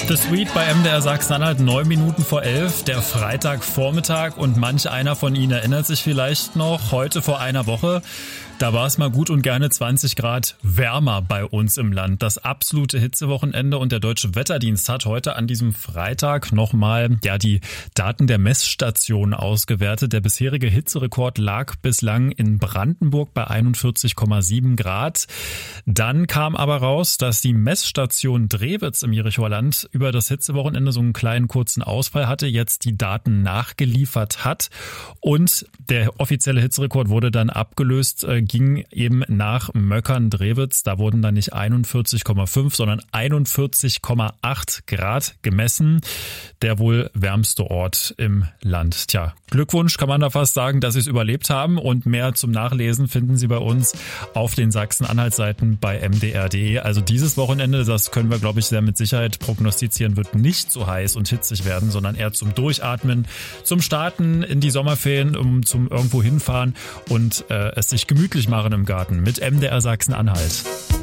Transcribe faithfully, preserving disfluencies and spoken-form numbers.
The Suite bei M D R Sachsen-Anhalt, neun Minuten vor elf, der Freitagvormittag, und manch einer von Ihnen erinnert sich vielleicht noch, heute vor einer Woche, da war es mal gut und gerne zwanzig Grad wärmer bei uns im Land. Das absolute Hitzewochenende, und der Deutsche Wetterdienst hat heute an diesem Freitag nochmal ja, die Daten der Messstationen ausgewertet. Der bisherige Hitzerekord lag bislang in Brandenburg bei einundvierzig Komma sieben Grad. Dann kam aber raus, dass die Messstation Drewitz im Jerichower Land über das Hitzewochenende so einen kleinen kurzen Ausfall hatte, jetzt die Daten nachgeliefert hat, und der offizielle Hitzerekord wurde dann abgelöst, äh, ging eben nach Möckern-Drewitz. Da wurden dann nicht einundvierzig Komma fünf, sondern einundvierzig Komma acht Grad gemessen. Der wohl wärmste Ort im Land. Tja, Glückwunsch kann man da fast sagen, dass Sie es überlebt haben, und mehr zum Nachlesen finden Sie bei uns auf den Sachsen-Anhalt-Seiten bei m d r punkt d e. Also dieses Wochenende, das können wir, glaube ich, sehr mit Sicherheit prognostizieren, wird nicht so heiß und hitzig werden, sondern eher zum Durchatmen, zum Starten in die Sommerferien, um zum irgendwo hinfahren und äh, es sich gemütlich machen im Garten mit M D R Sachsen-Anhalt.